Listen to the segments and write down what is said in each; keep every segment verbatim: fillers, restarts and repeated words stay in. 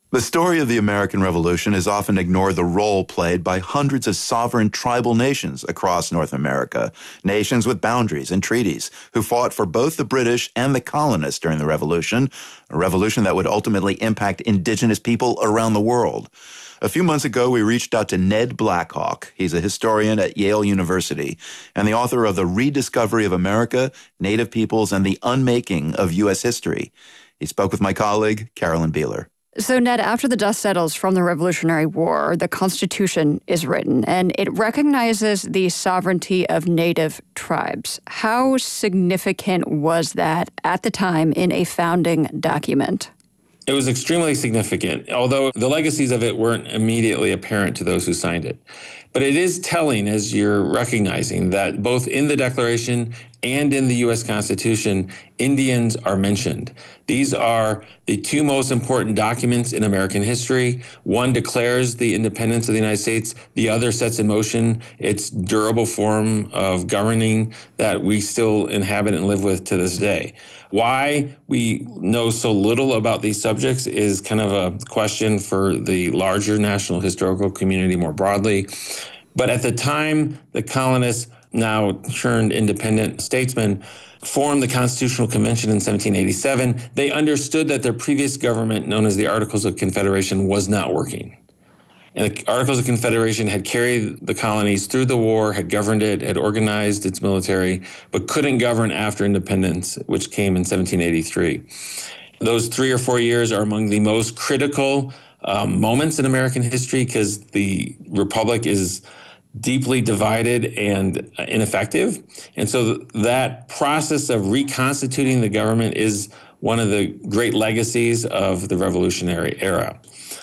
The story of the American Revolution has often ignored the role played by hundreds of sovereign tribal nations across North America, nations with boundaries and treaties, who fought for both the British and the colonists during the Revolution, a revolution that would ultimately impact indigenous people around the world. A few months ago, we reached out to Ned Blackhawk. He's a historian at Yale University and the author of The Rediscovery of America, Native Peoples, and the Unmaking of U S History. He spoke with my colleague, Carolyn Beeler. So, Ned, after the dust settles from the Revolutionary War, the Constitution is written, and it recognizes the sovereignty of Native tribes. How significant was that at the time in a founding document? It was extremely significant, although the legacies of it weren't immediately apparent to those who signed it. But it is telling, as you're recognizing, that both in the Declaration and in the U S Constitution, Indians are mentioned. These are the two most important documents in American history. One declares the independence of the United States. The other sets in motion its durable form of governing that we still inhabit and live with to this day. Why we know so little about these subjects is kind of a question for the larger national historical community more broadly. But at the time, the colonists, now turned independent statesmen, formed the Constitutional Convention in seventeen eighty-seven. They understood that their previous government, known as the Articles of Confederation, was not working. And the Articles of Confederation had carried the colonies through the war, had governed it, had organized its military, but couldn't govern after independence, which came in seventeen eighty-three. Those three or four years are among the most critical um, moments in American history because the Republic is deeply divided and ineffective. And so that process of reconstituting the government is one of the great legacies of the Revolutionary era.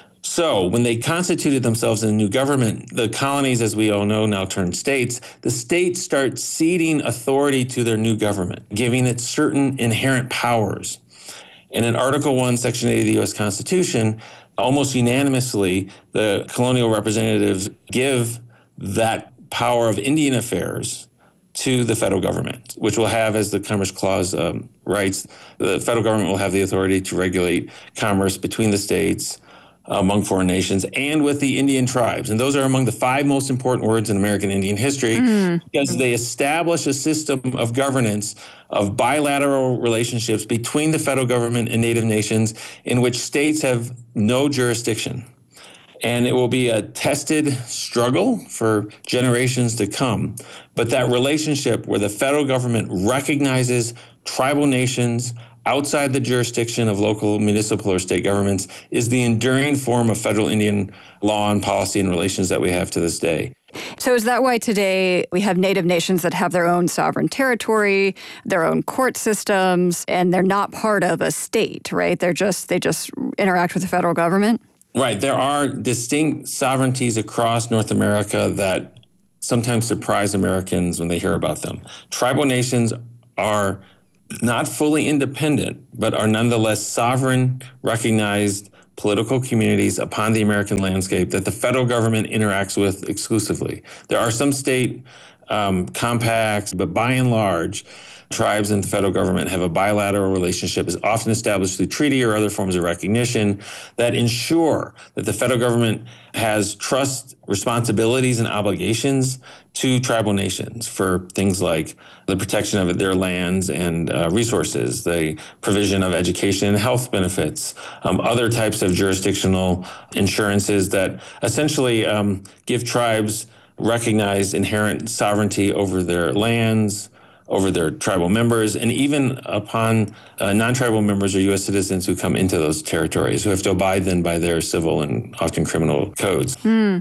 So when they constituted themselves in a new government, the colonies, as we all know, now turned states. The states start ceding authority to their new government, giving it certain inherent powers. And in Article one, Section eight of the U S Constitution, almost unanimously, the colonial representatives give that power of Indian affairs to the federal government, which will have, as the Commerce Clause um, writes, the federal government will have the authority to regulate commerce between the states, among foreign nations, and with the Indian tribes. And those are among the five most important words in American Indian history mm. because they establish a system of governance of bilateral relationships between the federal government and Native nations in which states have no jurisdiction. And it will be a tested struggle for generations to come. But that relationship where the federal government recognizes tribal nations outside the jurisdiction of local, municipal, or state governments is the enduring form of federal Indian law and policy and relations that we have to this day. So is that why today we have Native nations that have their own sovereign territory, their own court systems, and they're not part of a state, right? They're just they just interact with the federal government? Right. There are distinct sovereignties across North America that sometimes surprise Americans when they hear about them. Tribal nations are not fully independent, but are nonetheless sovereign, recognized political communities upon the American landscape that the federal government interacts with exclusively. There are some state um, compacts, but by and large, tribes and the federal government have a bilateral relationship, is often established through treaty or other forms of recognition that ensure that the federal government has trust, responsibilities, and obligations to tribal nations for things like the protection of their lands and uh, resources, the provision of education and health benefits, um, other types of jurisdictional insurances that essentially um, give tribes recognized inherent sovereignty over their lands, over their tribal members, and even upon uh, non-tribal members or U S citizens who come into those territories, who have to abide then by their civil and often criminal codes. Mm.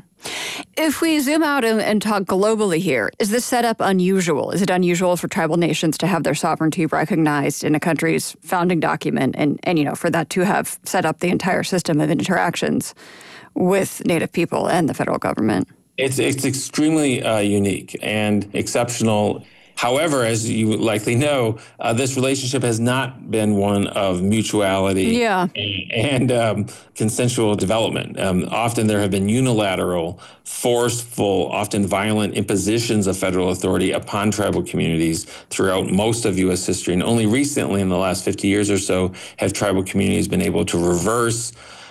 If we zoom out and, and talk globally here, is this setup unusual? Is it unusual for tribal nations to have their sovereignty recognized in a country's founding document and, and you know, for that to have set up the entire system of interactions with Native people and the federal government? It's, it's extremely uh, unique and exceptional. However, as you likely know, uh, this relationship has not been one of mutuality yeah. and, and um, consensual development. Um, often there have been unilateral, forceful, often violent impositions of federal authority upon tribal communities throughout most of U S history. And only recently, in the last fifty years or so, have tribal communities been able to reverse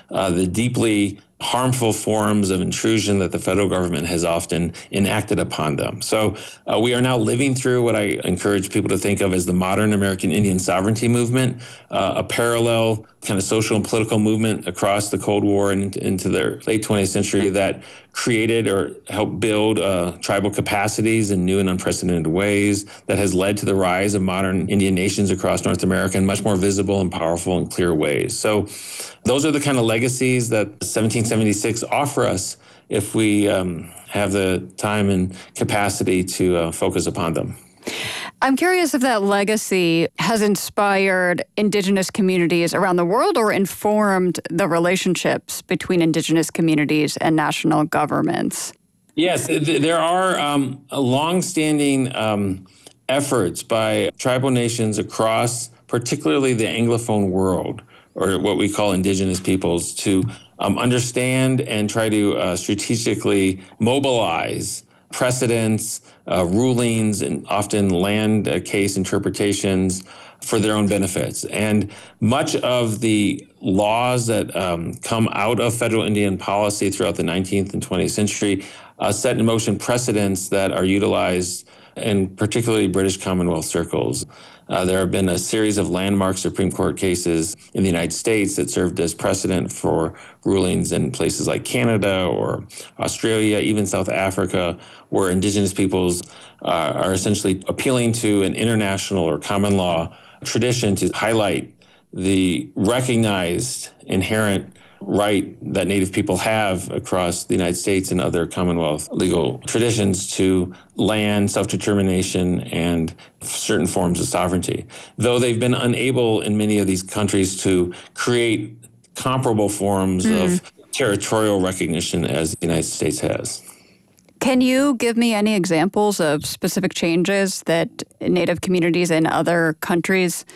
uh, the deeply harmful forms of intrusion that the federal government has often enacted upon them. So uh, we are now living through what I encourage people to think of as the modern American Indian sovereignty movement, uh, a parallel kind of social and political movement across the Cold War and into the late twentieth century that created or helped build uh, tribal capacities in new and unprecedented ways, that has led to the rise of modern Indian nations across North America in much more visible and powerful and clear ways. So those are the kind of legacies that seventeen seventy-six offer us if we um, have the time and capacity to uh, focus upon them. I'm curious if that legacy has inspired Indigenous communities around the world or informed the relationships between Indigenous communities and national governments. Yes, th- there are um, longstanding um, efforts by tribal nations across, particularly the Anglophone world, or what we call indigenous peoples, to um, understand and try to uh, strategically mobilize precedents, uh, rulings, and often land uh, case interpretations for their own benefits. And much of the laws that um, come out of federal Indian policy throughout the nineteenth and twentieth century uh, set in motion precedents that are utilized in particularly British Commonwealth circles. Uh, there have been a series of landmark Supreme Court cases in the United States that served as precedent for rulings in places like Canada or Australia, even South Africa, where Indigenous peoples uh, are essentially appealing to an international or common law tradition to highlight the recognized inherent right that Native people have across the United States and other Commonwealth legal traditions to land, self-determination, and certain forms of sovereignty. Though they've been unable in many of these countries to create comparable forms mm. of territorial recognition as the United States has. Can you give me any examples of specific changes that Native communities in other countries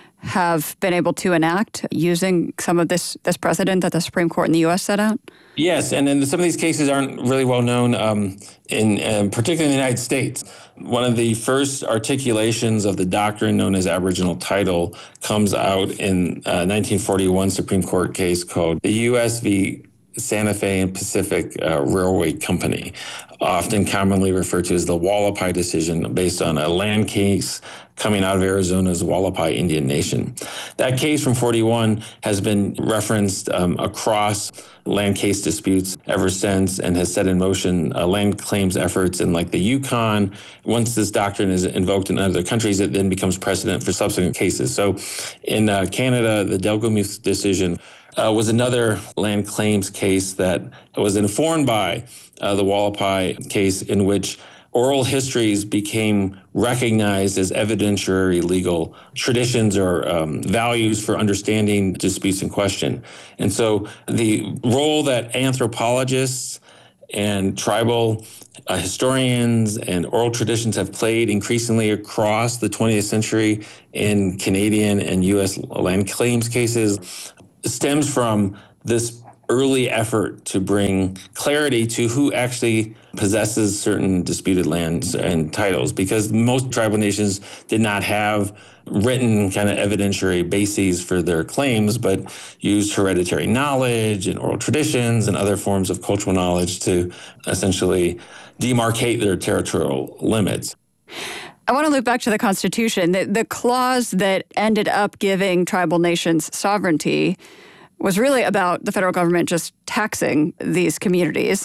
have been able to enact using some of this this precedent that the Supreme Court in the U S set out? Yes, and then some of these cases aren't really well known, um, in um, particularly in the United States. One of the first articulations of the doctrine known as Aboriginal title comes out in a nineteen forty-one Supreme Court case called the U S v. Santa Fe and Pacific uh, Railway Company, often commonly referred to as the Wallapai decision, based on a land case coming out of Arizona's Wallapai Indian Nation. That case from forty-one has been referenced um, across land case disputes ever since and has set in motion uh, land claims efforts in like the Yukon. Once this doctrine is invoked in other countries, it then becomes precedent for subsequent cases. So in uh, Canada, the Delgamuth decision Uh, was another land claims case that was informed by uh, the Wallapai case, in which oral histories became recognized as evidentiary legal traditions or um, values for understanding disputes in question. And so the role that anthropologists and tribal uh, historians and oral traditions have played increasingly across the twentieth century in Canadian and U S land claims cases stems from this early effort to bring clarity to who actually possesses certain disputed lands and titles, because most tribal nations did not have written kind of evidentiary bases for their claims, but used hereditary knowledge and oral traditions and other forms of cultural knowledge to essentially demarcate their territorial limits. I want to loop back to the Constitution. The, the clause that ended up giving tribal nations sovereignty was really about the federal government just taxing these communities.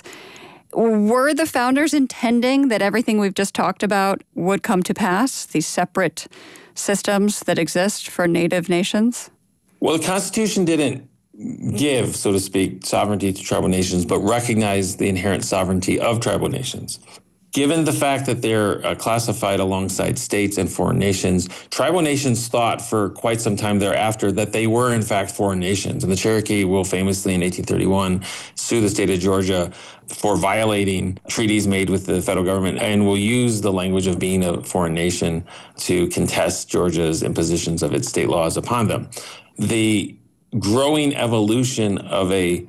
Were the founders intending that everything we've just talked about would come to pass, these separate systems that exist for Native nations? Well, the Constitution didn't give, so to speak, sovereignty to tribal nations, but recognized the inherent sovereignty of tribal nations. Given the fact that they're uh, classified alongside states and foreign nations, tribal nations thought for quite some time thereafter that they were in fact foreign nations. And the Cherokee will famously in eighteen thirty-one sue the state of Georgia for violating treaties made with the federal government, and will use the language of being a foreign nation to contest Georgia's impositions of its state laws upon them. The growing evolution of a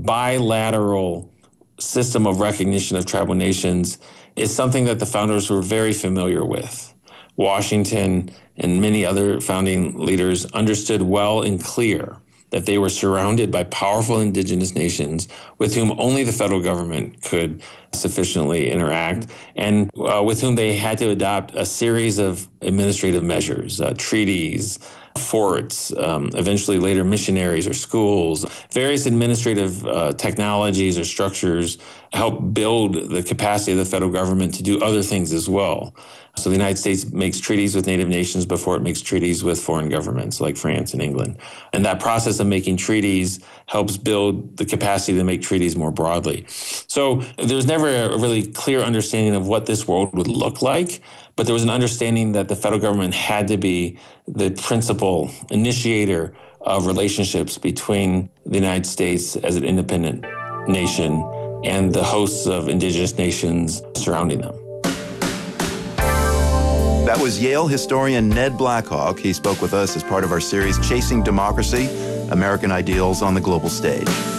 bilateral system of recognition of tribal nations is something that the founders were very familiar with. Washington and many other founding leaders understood well and clear that they were surrounded by powerful indigenous nations with whom only the federal government could sufficiently interact, and uh, with whom they had to adopt a series of administrative measures, uh, treaties, forts, um, eventually later missionaries or schools. Various administrative uh, technologies or structures help build the capacity of the federal government to do other things as well. So the United States makes treaties with native nations before it makes treaties with foreign governments like France and England. And that process of making treaties helps build the capacity to make treaties more broadly. So there's never a really clear understanding of what this world would look like, but there was an understanding that the federal government had to be the principal initiator of relationships between the United States as an independent nation and the hosts of indigenous nations surrounding them. That was Yale historian Ned Blackhawk. He spoke with us as part of our series Chasing Democracy, American Ideals on the Global Stage.